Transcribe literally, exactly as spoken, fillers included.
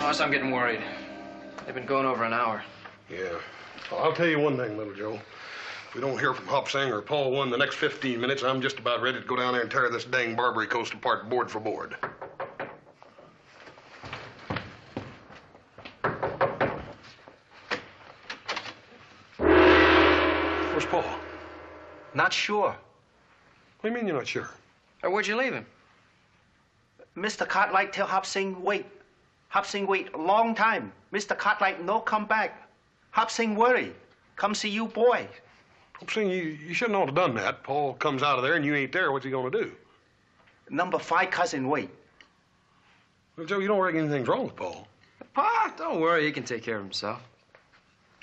Boss, I'm getting worried. They've been going over an hour. Yeah. Well, I'll tell you one thing, Little Joe. If we don't hear from Hop Sing or Paul One the next fifteen minutes, I'm just about ready to go down there and tear this dang Barbary Coast apart board for board. Where's Paul? Not sure. What do you mean you're not sure? Or where'd you leave him? Mister Cartwright tell Hop Sing wait. Hop Sing wait a long time. Mister Cartwright no come back. Hop Sing worry. Come see you boy. Hop Sing, you, you shouldn't ought to done that. Paul comes out of there and you ain't there. What's he gonna do? Number five cousin wait. Well, Joe, you don't reckon anything's wrong with Paul? Pa, don't worry. He can take care of himself.